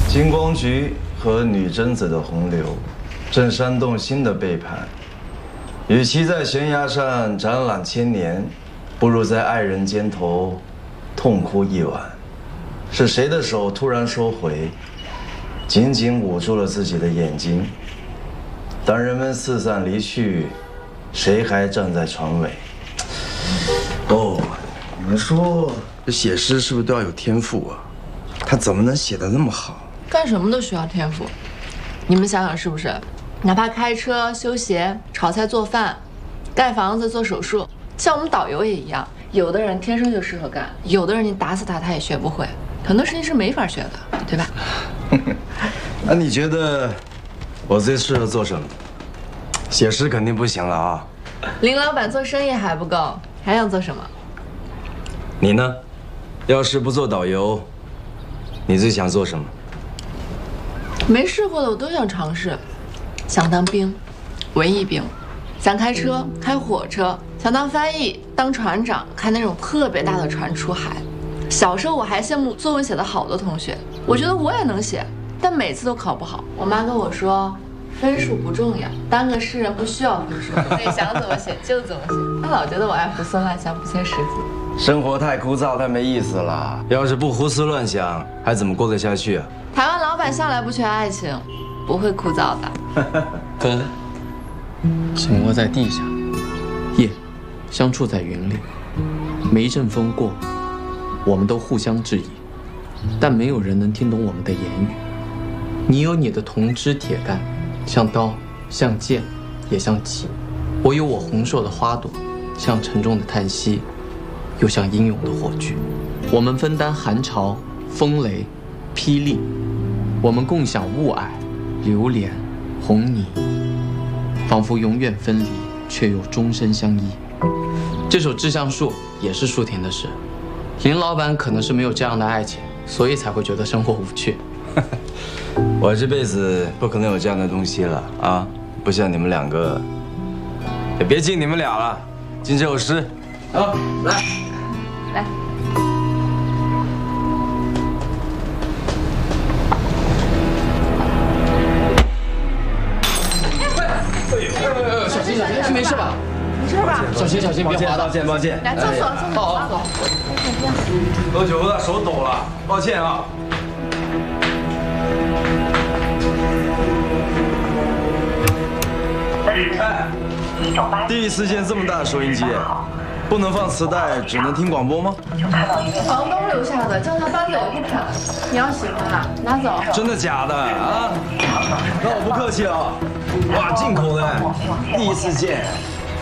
金光菊和女贞子的洪流，正煽动新的背叛。与其在悬崖上展览千年，不如在爱人肩头痛哭一晚。是谁的手突然收回，紧紧捂住了自己的眼睛？当人们四散离去，谁还站在船尾？哦，你们说这写诗是不是都要有天赋啊？他怎么能写得那么好？ 干什么都需要天赋，你们想想是不是？哪怕开车、修鞋、炒菜、做饭、盖房子、做手术，像我们导游也一样，有的人天生就适合干，有的人你打死他也学不会，很多事情是没法学的，对吧？ 那你觉得我最适合做什么？写诗肯定不行了啊。 林老板做生意还不够，还想做什么？ 你呢？要是不做导游，你最想做什么？ 没试过的我都想尝试，想当兵，文艺兵，想开车、开火车，想当翻译、当船长，开那种特别大的船出海。小时候我还羡慕作文写得好的同学，我觉得我也能写，但每次都考不好。我妈跟我说，分数不重要，当个诗人不需要分数，自己想怎么写就怎么写。她老觉得我爱胡思乱想，不切实际。 生活太枯燥，太没意思了。要是不胡思乱想，还怎么过得下去啊？ 台湾老板向来不缺爱情，不会枯燥的。 根紧握在地下，叶相触在云里。每一阵风过，我们都互相质疑，但没有人能听懂我们的言语。你有你的铜枝铁干，像刀，像剑，也像戟；我有我红硕的花朵，像沉重的叹息，又像英勇的火炬。我们分担寒潮、风雷、霹雳，我们共享雾霭、流连、红泥，仿佛永远分离，却又终身相依。这首《致橡树》也是舒婷的诗。林老板可能是没有这样的爱情，所以才会觉得生活无趣。 我这辈子不可能有这样的东西了啊！不像你们两个，也别敬你们俩了，敬这首诗。好，来。 来， 小心小心，没事吧？ 没事吧？ 小心小心，别滑倒。 抱歉。 来，厕所，厕所。好。 喝酒喝到手抖了，抱歉啊。哎，第一次见这么大的收音机，不能放磁带，只能听广播吗？ 房东留下的，叫他搬走也不肯。你要喜欢啊，拿走。 真的假的啊？那我不客气了。哇，进口的，第一次见。